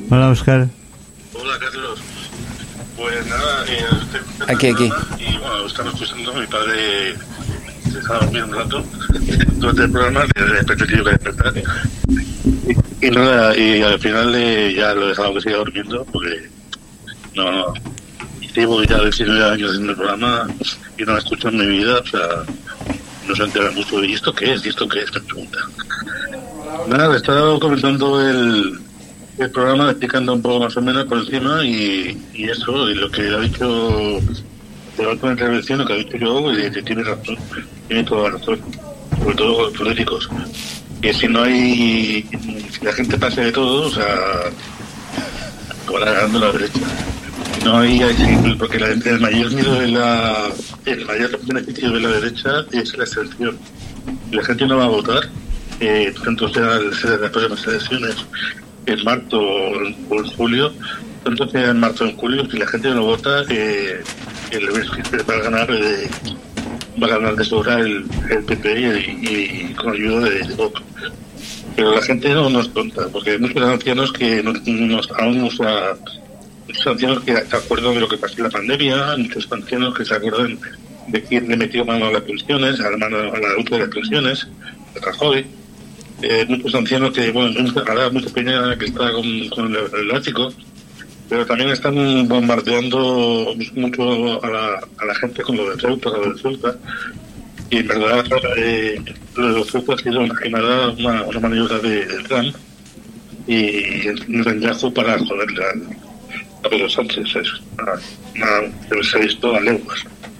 Hola, Óscar. Hola, Carlos. Pues nada, Aquí. Y bueno, estaba escuchando, mi padre se estaba dormiendo un rato durante el programa, de repente tuve que despertar. Y nada, y al final ya lo he dejado que siga durmiendo, porque no, llevo ya 19 años haciendo el programa y no lo escucho en mi vida, o sea, no se entera mucho. ¿Y esto qué es? ¿Y esto qué es? Me pregunta. Nada, le estaba comentando el programa, explicando un poco más o menos por encima y eso, y lo que ha dicho de la última intervención, lo que ha dicho yo, tiene razón, tiene toda la razón, sobre todo los políticos. Que si no hay, si la gente pase de todo, o sea, acabará ganando la derecha. Si no hay, porque el mayor miedo el mayor beneficio de la derecha es la abstención. Si la gente no va a votar, tanto sea las próximas elecciones en marzo o en julio, tanto sea en marzo o en julio, si la gente no vota, el va a ganar de sobra el PP y con ayuda de Vox. Pero la gente no es tonta, porque hay muchos ancianos que muchos ancianos que se acuerdan de lo que pasó en la pandemia, muchos ancianos que se acuerdan de quién le metió mano a las pensiones, a la lucha de las pensiones, a Rajoy. Muchos ancianos que, bueno, mucha peña que está con el látigo, pero también están bombardeando mucho a la gente con lo de Ceuta, y en verdad lo de Ceuta ha sido una maniobra de Trump y un reñazo para joderle a Pedro Sánchez. Se ha visto a leguas.